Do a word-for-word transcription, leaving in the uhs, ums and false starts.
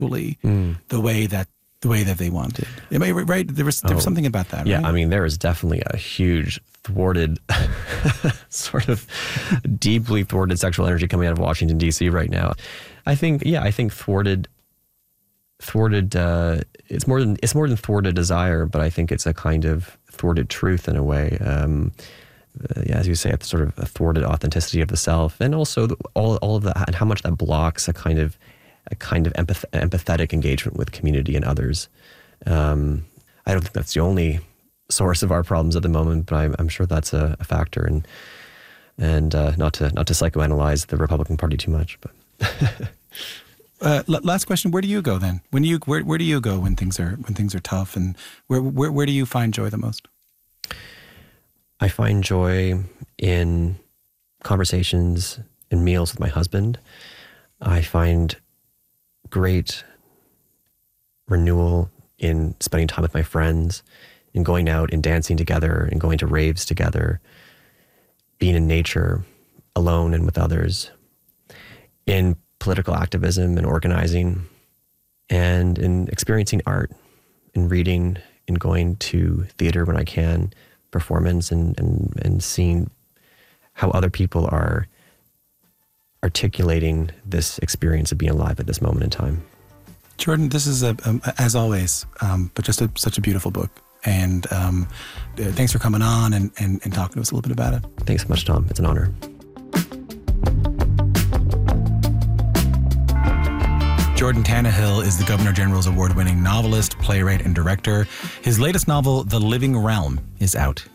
sexually Mm. the way that the way that they wanted. Am I right? There was there was Oh, something about that. Yeah, right? I mean, there is definitely a huge thwarted, sort of deeply thwarted sexual energy coming out of Washington, D C right now. I think, yeah, I think thwarted, thwarted, uh, it's more than, it's more than thwarted desire, but I think it's a kind of thwarted truth in a way. Um, uh, yeah, as you say, it's sort of a thwarted authenticity of the self, and also the, all, all of that, and how much that blocks a kind of, a kind of empath- empathetic engagement with community and others. Um, I don't think that's the only source of our problems at the moment, but I'm, I'm sure that's a, a factor. And and uh, not to not to psychoanalyze the Republican Party too much, but uh, l- last question: where do you go then? When you where where do you go when things are when things are tough, and where where where do you find joy the most? I find joy in conversations and meals with my husband. I find great renewal in spending time with my friends, in going out and dancing together and going to raves together, being in nature alone and with others, in political activism and organizing, and in experiencing art, in reading, in going to theater when I can, performance, and, and, and seeing how other people are articulating this experience of being alive at this moment in time. Jordan, this is, a, um, as always, um, but just a, such a beautiful book. And um, uh, thanks for coming on and, and, and talking to us a little bit about it. Thanks so much, Tom. It's an honor. Jordan Tannahill is the Governor General's award-winning novelist, playwright, and director. His latest novel, The Living Realm, is out.